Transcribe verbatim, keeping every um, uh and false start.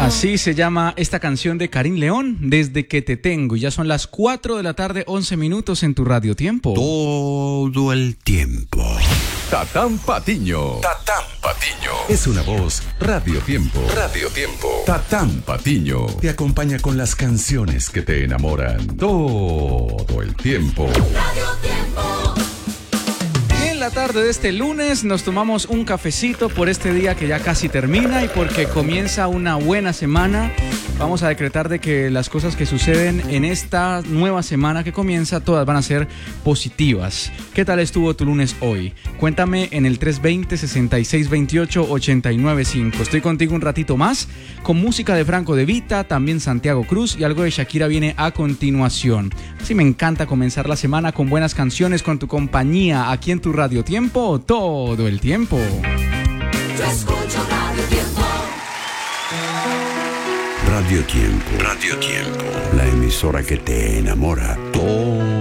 Así se llama esta canción de Karim León, Desde que te tengo. Y ya son las cuatro de la tarde, once minutos en tu Radio Tiempo. Todo el tiempo. Tatán Patiño. Tatán Patiño. Es una voz Radio Tiempo. Radio Tiempo. Tatán Patiño te acompaña con las canciones que te enamoran todo el tiempo. Radio Tiempo. En la tarde de este lunes nos tomamos un cafecito por este día que ya casi termina y porque comienza una buena semana. Vamos a decretar de que las cosas que suceden en esta nueva semana que comienza, todas van a ser positivas. ¿Qué tal estuvo tu lunes hoy? Cuéntame en el tres dos cero, seis seis dos ocho, ocho nueve cinco. Estoy contigo un ratito más con música de Franco De Vita, también Santiago Cruz y algo de Shakira viene a continuación. Así me encanta comenzar la semana con buenas canciones, con tu compañía aquí en tu Radio Tiempo todo el tiempo. Yo escucho Radio Tiempo. Radio Tiempo. Radio Tiempo. La emisora que te enamora todo